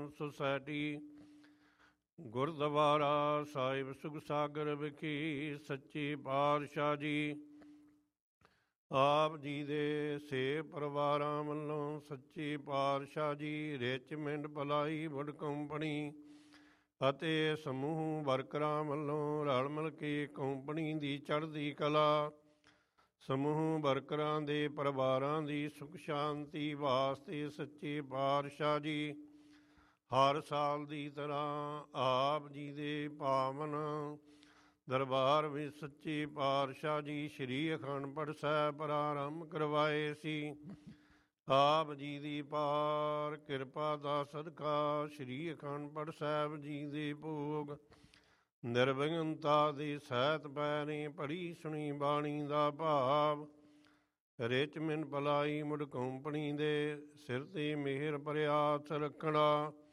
Society Gurdwara ਸਾਹਿਬ ਸੁਖਸਾਗਰ ਵਿਖੇ ਸੱਚੇ ਪਾਤਸ਼ਾਹ ਜੀ ਆਪ ਜੀ ਦੇ ਸੇ ਪਰਿਵਾਰਾਂ ਵੱਲੋਂ ਸੱਚੇ ਪਾਤਸ਼ਾਹ ਜੀ ਰਿਚਮੈਂਡ ਭਲਾਈ ਵੁੱਡ ਕੰਪਨੀ ਅਤੇ ਸਮੂਹ ਵਰਕਰਾਂ ਵੱਲੋਂ ਰਲ ਮਿਲ ਕੇ ਕੰਪਨੀ ਦੀ ਚੜ੍ਹਦੀ ਕਲਾ, ਸਮੂਹ ਵਰਕਰਾਂ ਦੇ ਪਰਿਵਾਰਾਂ ਦੀ ਸੁਖ ਸ਼ਾਂਤੀ ਵਾਸਤੇ ਸੱਚੇ ਪਾਤਸ਼ਾਹ ਜੀ ਹਰ ਸਾਲ ਦੀ ਤਰ੍ਹਾਂ ਆਪ ਜੀ ਦੇ ਪਾਵਨ ਦਰਬਾਰ ਵਿੱਚ ਸੱਚੇ ਪਾਤਸ਼ਾਹ ਜੀ ਸ਼੍ਰੀ ਅਖੰਡ ਪਾਠ ਸਾਹਿਬ ਪ੍ਰਾਰੰਭ ਕਰਵਾਏ ਸੀ। ਆਪ ਜੀ ਦੀ ਪਾਰ ਕਿਰਪਾ ਦਾ ਸਦਕਾ ਸ਼੍ਰੀ ਅਖੰਡ ਪਾਠ ਸਾਹਿਬ ਜੀ ਦੇ ਭੋਗ ਨਿਰਵਿਘਨਤਾ ਦੇ ਸਹਿਤ ਪੈ ਨੇ। ਪੜ੍ਹੀ ਸੁਣੀ ਬਾਣੀ ਦਾ ਭਾਵ ਰਿਚਮੈਂਡ ਭਲਾਈ ਵੁੱਡ ਕੰਪਨੀ ਦੇ ਸਿਰ ਤੇ ਮਿਹਰ ਭਰਿਆ ਹੱਥ ਰੱਖਣਾ।